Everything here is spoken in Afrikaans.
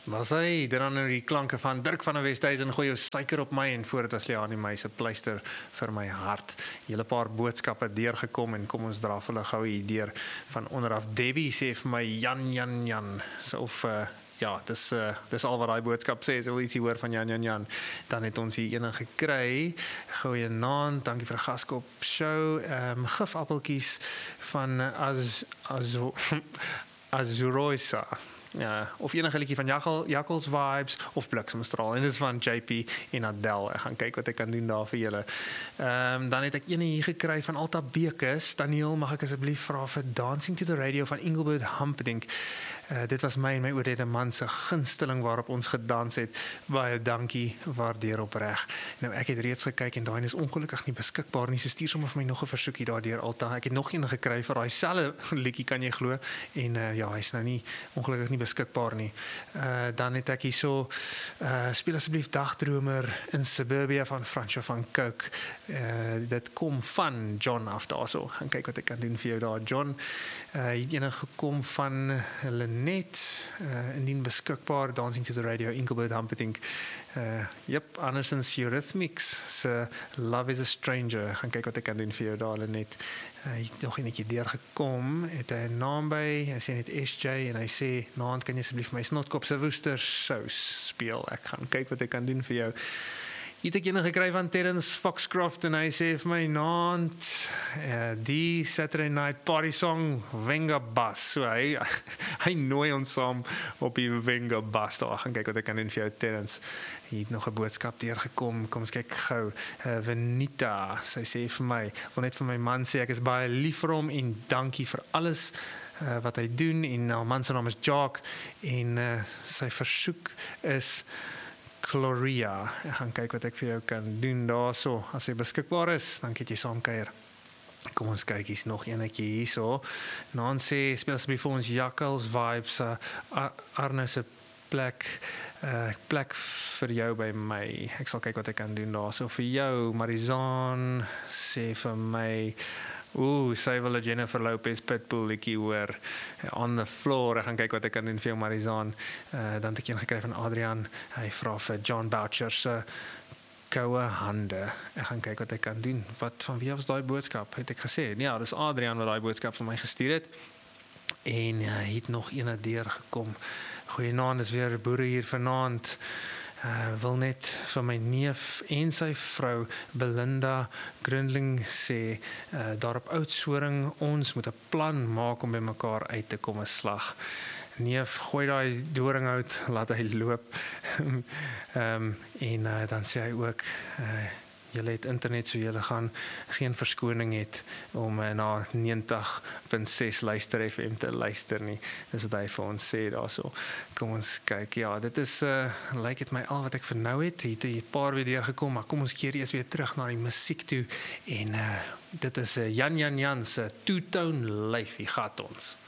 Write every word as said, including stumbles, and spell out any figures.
Was hy, dit dan nou die klanke van Dirk van der Westhuizen, gooi jou suiker op my en voor dit was Leani my se pleister vir my hart. Hele paar boodskappe deurgekom en kom ons dra vir hulle gou hier deur van onderaf. Debbie sê vir my Jan Jan Jan, so of uh, ja, dis uh, dis al wat daai boodskap sê, so ietsie hoor van Jan Jan Jan. Dan het ons hier ene gekry. Goeienaand, dankie vir die gaskop show. Ehm um, gifappeltjies van uh, Az Az Azuroisa. Ja, of enige liedjie van Jackal, Jackals Vibes of Bliksemstraal. En dit is van J P en Adele. Ek gaan kyk wat ek kan doen daar vir julle. Ehm um, dan het ek ene hier gekry van Alta Bekes. Daniel, mag ek asseblief vra vir Dancing to the Radio van Engelbert Humperdinck. Uh, dit was my en my oorlede man se gunsteling waarop ons gedans het. Baie dankie, waardeer opreg. Nou ek het reeds gekyk en daai is ongelukkig nie beskikbaar nie. So stuur sommer vir my nog 'n versoekie daardeur Alta. Ek het nog een gekry vir daai selfe liedjie, kan jy glo. En uh, ja, hy's nou nie ongelukkig nie beskikbaar nie. Uh, dan het ek hierso uh, speel asseblief Dagdromer in Suburbia van Fransjo van Cooke. Uh, dit kom van John af daarso. Gaan kyk wat ek kan doen vir jou daar, John. Uh, hier ene gekom van Lenet, uh, indien beskikbaar, Dancing to the Radio, Engelbert Humperdinck. Uh, yep, Anderson's Eurythmics, so Love is a Stranger. Gaan kyk wat ek kan doen vir jou daar, Lenet. Uh, hy het nog enetjie deurgekom, het hy 'n naam by, hy sê net S J, en hy sê, naand kan jy asseblief my snotkop se woestersous speel. Ek gaan kyk wat ek kan doen vir jou. Hier het ek ene gekry van Terence Foxcroft en hy sê vir my naand uh, die Saturday Night Party Song Venga Bass. So hy, hy nooi ons saam op die Venga Bass. Daar gaan kyk wat ek kan doen vir jou, Terence. Hier het nog 'n boodskap deurgekom. Kom ons kyk gou. Uh, Venita, sy sê vir my, wil net vir my man sê ek is baie lief vir hom en dankie vir alles uh, wat hy doen. En nou man se naam is Jacques en uh, sy versoek is Gloria. Ek gaan kyk wat ek vir jou kan doen daarso. As hy beskikbaar is, dan kan jy saam kuier. Kom ons kyk, hier's nog enetjie hierso. Naan sê, speel asseblief vir ons Jackals Vibes, uh, Arne se plek, uh, plek vir jou by my. Ek sal kyk wat ek kan doen daarso vir jou. Marizaan sê vir my, Ooh, sy wil 'n Jennifer Lopez Pitbull liedjie hoor. On the Floor. Ek gaan kyk wat ek kan doen vir jou, Marizaan. Uh, dan het ek een gekry van Adrian. Hy vra vir John Boucher se Koue Hande. Ek gaan kyk wat ek kan doen. Wat van wie was daai boodskap? Het ek gesê? Ja, dis Adrian wat daai boodskap vir my gestuur het. En uh, het nog ene deurgekom. Goeienaand, dis weer boere hier vanaand. Uh, wil net vir my neef en sy vrou Belinda Grundling sê, uh, daar op Oudtshoorn, ons moet 'n plan maak om by mekaar uit te kom 'n slag. Neef, gooi daai doringhout, laat hy loop. um, en uh, dan sê hy ook, uh, julle het internet, so julle gaan geen verskoning het om uh, na negentig punt ses luister F M te luister nie. Dis wat hy vir ons sê daarso. Kom ons kyk. Ja, dit is uh, lyk dit my al wat ek vir nou het. Hier het 'n paar weer deurgekom, maar kom ons keer eers weer terug na die musiek toe en uh, dit is uh, Jan Jan Jan se Two Tone Lyfie gat ons.